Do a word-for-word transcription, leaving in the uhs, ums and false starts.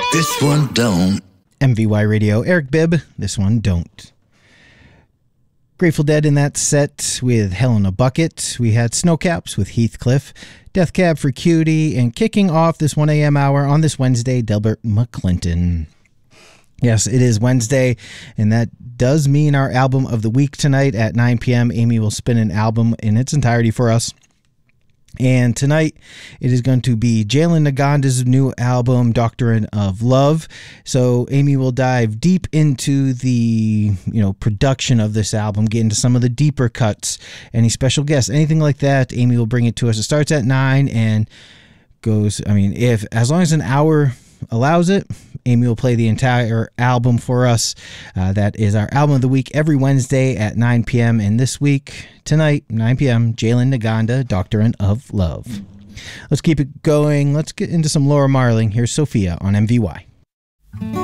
This one don't. M V Y Radio, Eric Bibb. This one don't. Grateful Dead in that set with Hell in a Bucket. We had Snowcaps with Heathcliff, Death Cab for Cutie, and kicking off this one a.m. hour on this Wednesday, Delbert McClinton. Yes, it is Wednesday, and that does mean our album of the week tonight at nine p.m. Amy will spin an album in its entirety for us. And tonight, it is going to be Jalen Naganda's new album, Doctrine of Love. So Amy will dive deep into the, you know, production of this album, get into some of the deeper cuts, any special guests, anything like that. Amy will bring it to us. It starts at nine and goes, I mean, if as long as an hour allows it, Amy will play the entire album for us. Uh, that is our album of the week every Wednesday at nine p.m. And this week, tonight, nine p.m., Jalen Naganda, Doctrine of Love. Let's keep it going. Let's get into some Laura Marling. Here's Sophia on M V Y.